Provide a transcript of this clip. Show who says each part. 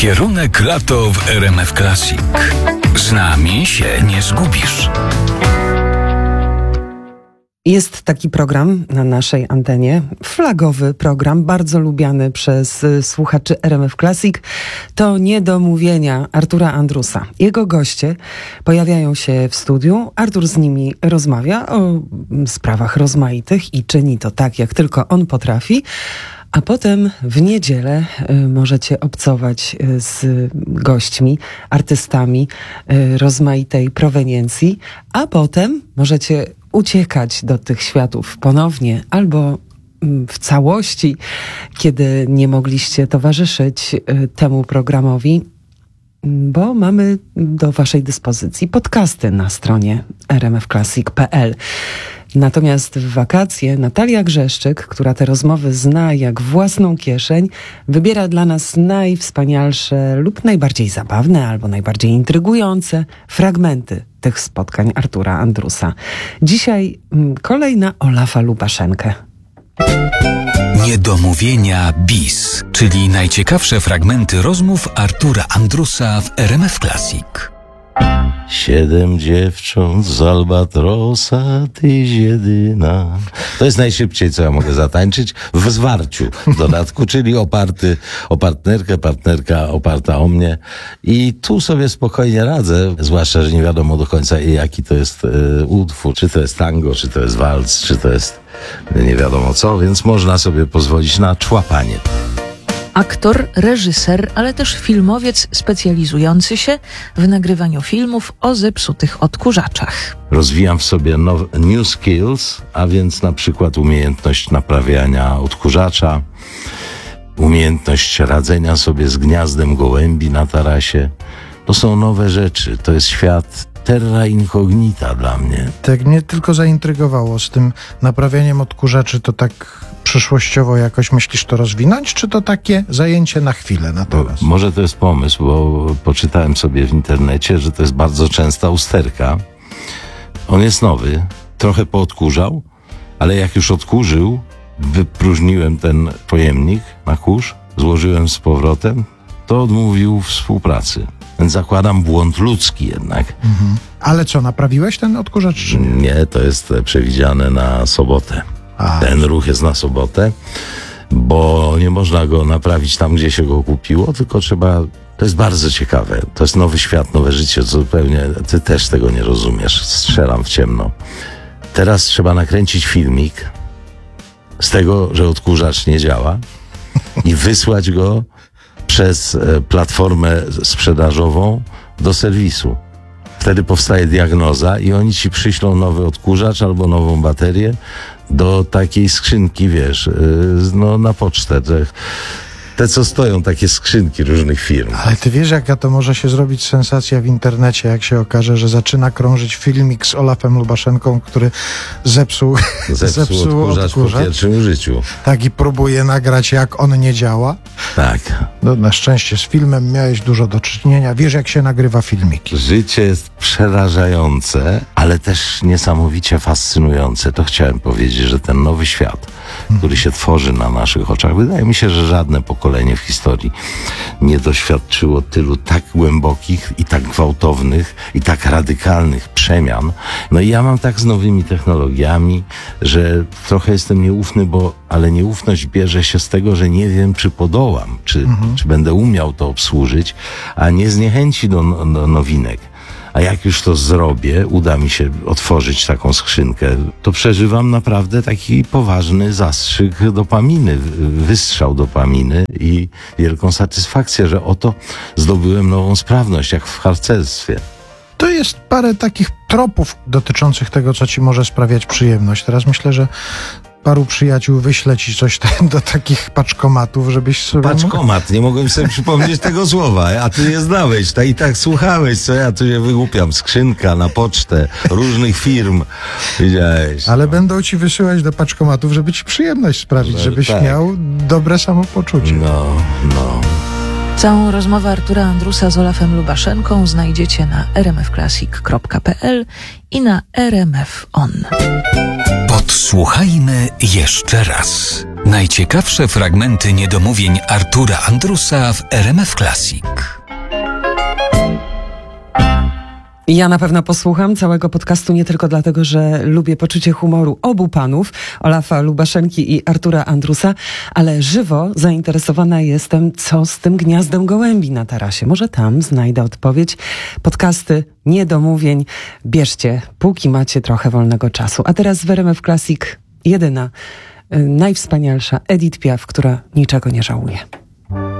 Speaker 1: Kierunek lato w RMF Classic. Z nami się nie zgubisz.
Speaker 2: Jest taki program na naszej antenie, flagowy program, bardzo lubiany przez słuchaczy RMF Classic. To Niedomówienia Artura Andrusa. Jego goście pojawiają się w studiu, Artur z nimi rozmawia o sprawach rozmaitych i czyni to tak, jak tylko on potrafi. A potem w niedzielę możecie obcować z gośćmi, artystami rozmaitej proweniencji, a potem możecie uciekać do tych światów ponownie albo w całości, kiedy nie mogliście towarzyszyć temu programowi, bo mamy do waszej dyspozycji podcasty na stronie rmfclassic.pl. Natomiast w wakacje Natalia Grzeszczyk, która te rozmowy zna jak własną kieszeń, wybiera dla nas najwspanialsze lub najbardziej zabawne albo najbardziej intrygujące fragmenty tych spotkań Artura Andrusa. Dzisiaj kolej na Olafa Lubaszenkę.
Speaker 1: Niedomówienia bis, czyli najciekawsze fragmenty rozmów Artura Andrusa w RMF Classic.
Speaker 3: 7 dziewcząt z albatrosa, tyś jedyna. To jest najszybciej, co ja mogę zatańczyć w zwarciu w dodatku, czyli oparty o partnerkę, partnerka oparta o mnie. I tu sobie spokojnie radzę, zwłaszcza, że nie wiadomo do końca, jaki to jest utwór. Czy to jest tango, czy to jest walc, czy to jest nie wiadomo co, więc można sobie pozwolić na człapanie.
Speaker 4: Aktor, reżyser, ale też filmowiec specjalizujący się w nagrywaniu filmów o zepsutych odkurzaczach.
Speaker 3: Rozwijam w sobie new skills, a więc na przykład umiejętność naprawiania odkurzacza, umiejętność radzenia sobie z gniazdem gołębi na tarasie. To są nowe rzeczy, to jest świat terra incognita dla mnie.
Speaker 5: Tak mnie tylko zaintrygowało z tym naprawianiem odkurzaczy, to tak przyszłościowo jakoś myślisz to rozwinąć, czy to takie zajęcie na chwilę, na teraz?
Speaker 3: Może to jest pomysł, bo poczytałem sobie w internecie, że to jest bardzo częsta usterka. On jest nowy, trochę poodkurzał, ale jak już odkurzył, wypróżniłem ten pojemnik na kurz, złożyłem z powrotem, to odmówił współpracy. Więc zakładam błąd ludzki jednak.
Speaker 5: Mhm. Ale co, naprawiłeś ten odkurzacz, czy nie?
Speaker 3: Nie, to jest przewidziane na sobotę. Ten ruch jest na sobotę, bo nie można go naprawić tam, gdzie się go kupiło, tylko trzeba... To jest bardzo ciekawe. To jest nowy świat, nowe życie. Zupełnie ty też tego nie rozumiesz. Strzelam w ciemno. Teraz trzeba nakręcić filmik z tego, że odkurzacz nie działa i wysłać go przez platformę sprzedażową do serwisu. Wtedy powstaje diagnoza i oni ci przyślą nowy odkurzacz albo nową baterię do takiej skrzynki, wiesz, no na pocztę. Te, co stoją, takie skrzynki różnych firm.
Speaker 5: Ale ty wiesz, jaka to może się zrobić sensacja w internecie, jak się okaże, że zaczyna krążyć filmik z Olafem Lubaszenką, który zepsuł
Speaker 3: odkurzacz po pierwszym użyciu.
Speaker 5: Tak, i próbuje nagrać, jak on nie działa.
Speaker 3: Tak.
Speaker 5: No, na szczęście z filmem miałeś dużo do czynienia. Wiesz, jak się nagrywa filmiki.
Speaker 3: Życie jest przerażające, ale też niesamowicie fascynujące. To chciałem powiedzieć, że ten nowy świat, który się tworzy na naszych oczach, wydaje mi się, że żadne pokolenie w historii nie doświadczyło tylu tak głębokich i tak gwałtownych i tak radykalnych przemian. No i ja mam tak z nowymi technologiami, że trochę jestem nieufny, ale nieufność bierze się z tego, że nie wiem, czy podołam, czy będę umiał to obsłużyć, a nie zniechęci do nowinek. A jak już to zrobię, uda mi się otworzyć taką skrzynkę, to przeżywam naprawdę taki poważny zastrzyk dopaminy, wystrzał dopaminy i wielką satysfakcję, że oto zdobyłem nową sprawność, jak w harcerstwie.
Speaker 5: To jest parę takich tropów dotyczących tego, co ci może sprawiać przyjemność. Teraz myślę, że paru przyjaciół wyśle ci coś do takich paczkomatów, żebyś sobie...
Speaker 3: Paczkomat, nie mogłem sobie przypomnieć tego słowa, a ty je znałeś, i tak słuchałeś, co ja tu się wygłupiam. Skrzynka na pocztę różnych firm, widziałeś.
Speaker 5: Ale będą ci wysyłać do paczkomatów, żeby ci przyjemność sprawić, żebyś miał dobre samopoczucie.
Speaker 3: No.
Speaker 4: Całą rozmowę Artura Andrusa z Olafem Lubaszenką znajdziecie na rmfclassic.pl i na RMF On.
Speaker 1: Podsłuchajmy jeszcze raz. Najciekawsze fragmenty niedomówień Artura Andrusa w RMF Classic.
Speaker 2: Ja na pewno posłucham całego podcastu nie tylko dlatego, że lubię poczucie humoru obu panów, Olafa Lubaszenki i Artura Andrusa, ale żywo zainteresowana jestem, co z tym gniazdem gołębi na tarasie. Może tam znajdę odpowiedź. Podcasty Niedomówień bierzcie, póki macie trochę wolnego czasu. A teraz w RMF Classic jedyna, najwspanialsza Edith Piaf, która niczego nie żałuje.